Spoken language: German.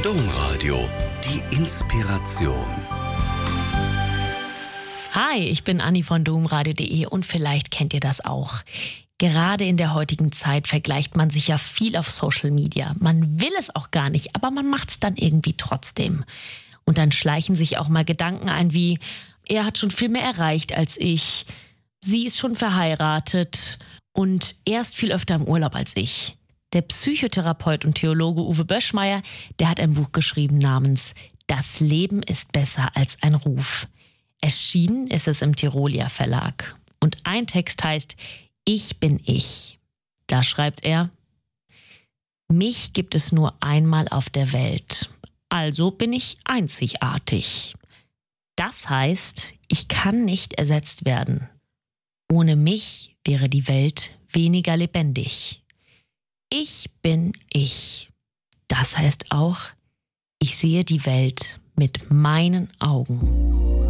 Domradio, die Inspiration. Hi, ich bin Anni von domradio.de und vielleicht kennt ihr das auch. Gerade in der heutigen Zeit vergleicht man sich ja viel auf Social Media. Man will es auch gar nicht, aber man macht es dann irgendwie trotzdem. Und dann schleichen sich auch mal Gedanken ein wie, er hat schon viel mehr erreicht als ich, sie ist schon verheiratet und er ist viel öfter im Urlaub als ich. Der Psychotherapeut und Theologe Uwe Böschmeier, der hat ein Buch geschrieben namens Das Leben ist besser als ein Ruf. Erschienen ist es im Tirolia Verlag. Und ein Text heißt Ich bin ich. Da schreibt er: Mich gibt es nur einmal auf der Welt. Also bin ich einzigartig. Das heißt, ich kann nicht ersetzt werden. Ohne mich wäre die Welt weniger lebendig. Ich bin ich. Das heißt auch, ich sehe die Welt mit meinen Augen.